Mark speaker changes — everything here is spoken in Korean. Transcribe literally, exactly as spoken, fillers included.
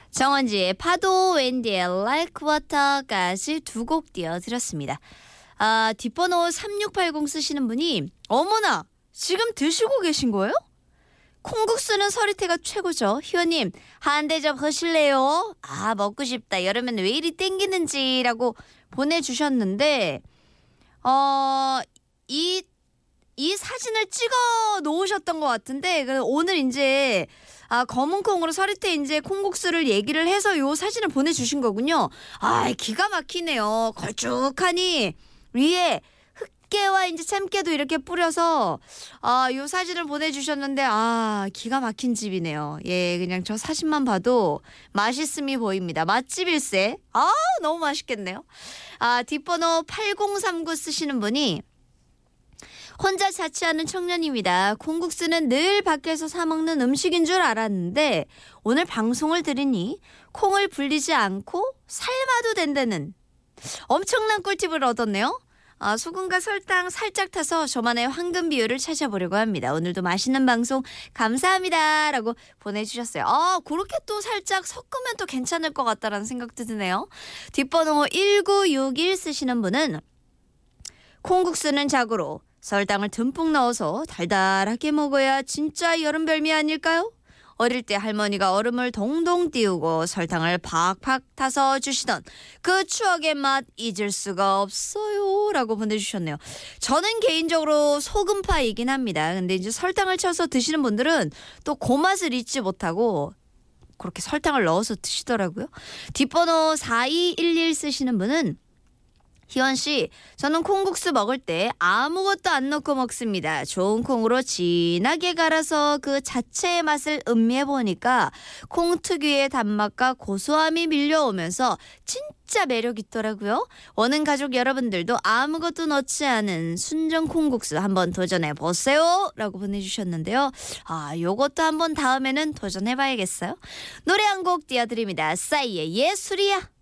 Speaker 1: 정원지의 파도, 웬디의 Like Water까지 두 곡 띄워드렸습니다. 아, 뒷번호 삼육팔공 쓰시는 분이 어머나 지금 드시고 계신 거예요? 콩국수는 서리태가 최고죠. 희원님 한 대접 하실래요? 아 먹고 싶다. 여름엔 왜 이리 땡기는지라고 보내주셨는데 어, 이, 이 사진을 찍어 놓으셨던 것 같은데 오늘 이제 아, 검은 콩으로 서리태 이제 콩국수를 얘기를 해서 요 사진을 보내주신 거군요. 아, 기가 막히네요. 걸쭉하니 위에 흑깨와 이제 참깨도 이렇게 뿌려서 아, 요 사진을 보내주셨는데 아, 기가 막힌 집이네요. 예, 그냥 저 사진만 봐도 맛있음이 보입니다. 맛집일세. 아, 너무 맛있겠네요. 아, 뒷번호 팔공삼구 쓰시는 분이 혼자 자취하는 청년입니다. 콩국수는 늘 밖에서 사 먹는 음식인 줄 알았는데 오늘 방송을 들으니 콩을 불리지 않고 삶아도 된다는 엄청난 꿀팁을 얻었네요. 아, 소금과 설탕 살짝 타서 저만의 황금 비율을 찾아보려고 합니다. 오늘도 맛있는 방송 감사합니다 라고 보내주셨어요. 아, 그렇게 또 살짝 섞으면 또 괜찮을 것 같다라는 생각도 드네요. 뒷번호 일구육일 쓰시는 분은 콩국수는 자고로 설탕을 듬뿍 넣어서 달달하게 먹어야 진짜 여름 별미 아닐까요? 어릴 때 할머니가 얼음을 동동 띄우고 설탕을 팍팍 타서 주시던 그 추억의 맛 잊을 수가 없어요 라고 보내주셨네요. 저는 개인적으로 소금파이긴 합니다. 근데 이제 설탕을 쳐서 드시는 분들은 또 그 맛을 잊지 못하고 그렇게 설탕을 넣어서 드시더라고요. 뒷번호 사이일일 쓰시는 분은 희원씨, 저는 콩국수 먹을 때 아무것도 안 넣고 먹습니다. 좋은 콩으로 진하게 갈아서 그 자체의 맛을 음미해보니까 콩 특유의 단맛과 고소함이 밀려오면서 진짜 매력 있더라고요. 원은 가족 여러분들도 아무것도 넣지 않은 순정 콩국수 한번 도전해보세요 라고 보내주셨는데요. 아, 요것도 한번 다음에는 도전해봐야겠어요. 노래 한 곡 띄워드립니다. 싸이의 예술이야.